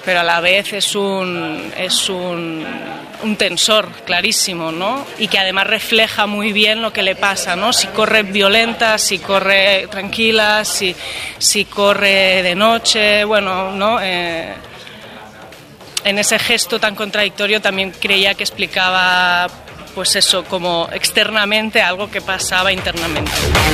pero a la vez es un tensor clarísimo, ¿no? Y que además refleja muy bien lo que le pasa, ¿no? Si corre violenta, si corre tranquila, si corre de noche, bueno, ¿no? En ese gesto tan contradictorio también creía que explicaba, pues eso, como externamente algo que pasaba internamente.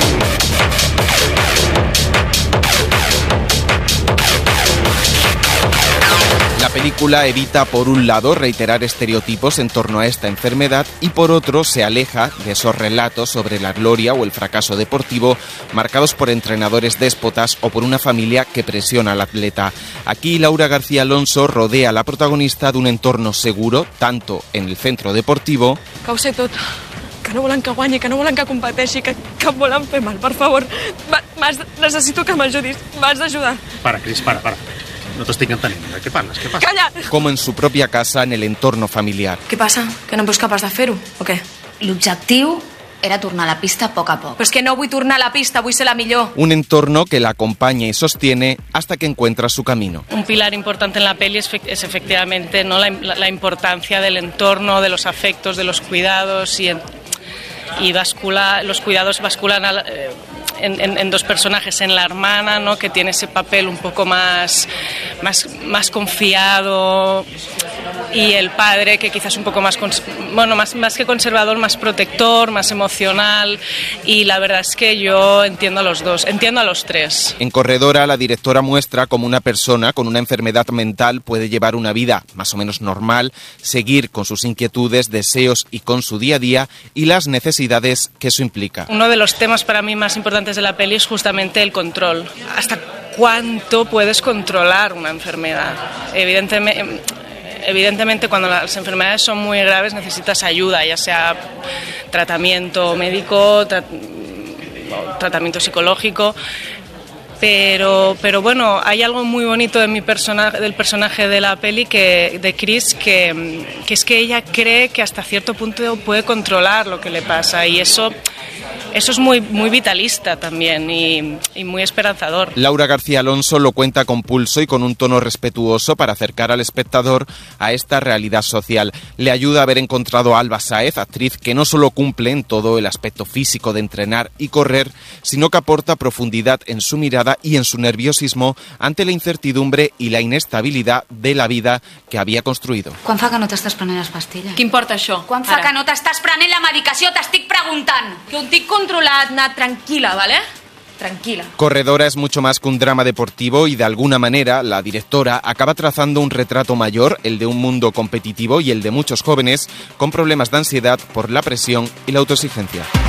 La película evita, por un lado, reiterar estereotipos en torno a esta enfermedad y, por otro, se aleja de esos relatos sobre la gloria o el fracaso deportivo marcados por entrenadores déspotas o por una familia que presiona al atleta. Aquí Laura García Alonso rodea a la protagonista de un entorno seguro, tanto en el centro deportivo... Que ho sé tot, que no volen que guanyi, que no volen que competeixi, que em volen fer mal, per favor. Necessito que m'ajudis, m'has d'ajudar. Para, Cris, para. No t'estic entenent. Què parles? Què passa? Calla! Como en su propia casa, en el entorno familiar. Què passa? Que no em veus capaç de fer-ho, o què? L'objectiu era tornar a la pista a poc a poc. Però és que no vull tornar a la pista, vull ser la millor. Un entorno que la acompaña y sostiene hasta que encuentra su camino. Un pilar importante en la peli es efectivamente, ¿no? la importancia del entorno, de los afectos, de los cuidados los cuidados basculan en dos personajes, en la hermana, ¿no? Que tiene ese papel un poco más confiado, y el padre, que quizás un poco más que conservador, más protector, más emocional, y la verdad es que yo entiendo a los dos, entiendo a los tres. En Corredora, la directora muestra cómo una persona con una enfermedad mental puede llevar una vida más o menos normal, seguir con sus inquietudes, deseos y con su día a día y las necesidades que eso implica. Uno de los temas para mí más importantes de la peli es justamente el control. ¿Hasta cuánto puedes controlar una enfermedad? Evidentemente, cuando las enfermedades son muy graves necesitas ayuda, ya sea tratamiento médico, tratamiento psicológico. Pero bueno, hay algo muy bonito de del personaje de la peli, de Cris, que es que ella cree que hasta cierto punto puede controlar lo que le pasa, y eso es muy vitalista también y muy esperanzador. Laura García Alonso lo cuenta con pulso y con un tono respetuoso para acercar al espectador a esta realidad social. Le ayuda a haber encontrado a Alba Sáez, actriz que no solo cumple en todo el aspecto físico de entrenar y correr, sino que aporta profundidad en su mirada y en su nerviosismo ante la incertidumbre y la inestabilidad de la vida que havia construïdo. Quan fa que no t'estàs prenent les pastilles? Què importa això? Quan fa que no t'estàs prenent la medicació? T'estic preguntant! Que ho tinc controlat, Nat, tranquil·la, ¿vale? Tranquila. Corredora es mucho más que un drama deportivo y de alguna manera la directora acaba trazando un retrato mayor, el de un mundo competitivo y el de muchos jóvenes con problemas de ansiedad por la presión y la autoexigencia.